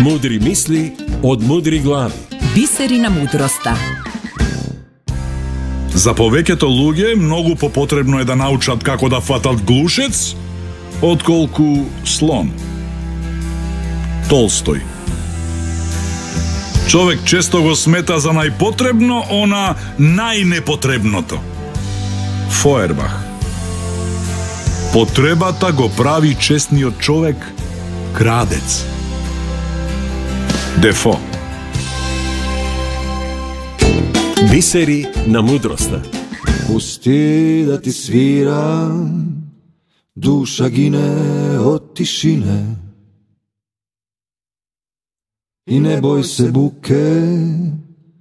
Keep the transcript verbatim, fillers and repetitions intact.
Мудри мисли од мудри глави. Бисери на мудроста. За повеќето луѓе многу попотребно е да научат како да фатат глушец, отколку слон. Толстој. Човек често го смета за најпотребно она најнепотребното. Фоербах. Потребата го прави честниот човек крадец. Дефо. Бисери на мудроста. Пусти да ти свирам, душа гине од тишине. И не бој се буке,